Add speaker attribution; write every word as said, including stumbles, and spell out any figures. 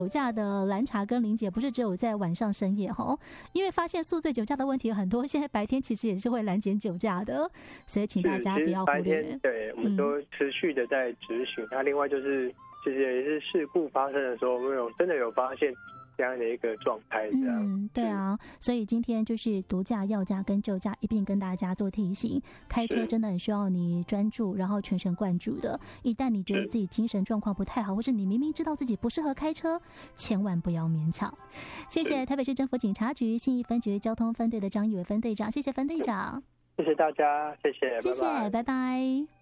Speaker 1: 酒驾的拦查跟临检不是只有在晚上深夜齁，因为发现宿醉酒驾的问题很多，现在白天其实也是会拦检酒驾的，所以请大家不要忽略。
Speaker 2: 对，我们都持续的在执行。那、嗯、另外就是，其实也是事故发生的时候，我们有真的有发现这样的一个状态，这样。
Speaker 1: 嗯，对啊，所以今天就是毒驾、药驾跟酒驾一并跟大家做提醒。开车真的很需要你专注，然后全神贯注的。一旦你觉得自己精神状况不太好，或是你明明知道自己不适合开车，千万不要勉强。谢谢台北市政府警察局信义分局交通分队的张义伟分队长，谢谢分队长。
Speaker 2: 谢谢大家，谢谢，
Speaker 1: 谢谢，拜拜。拜拜。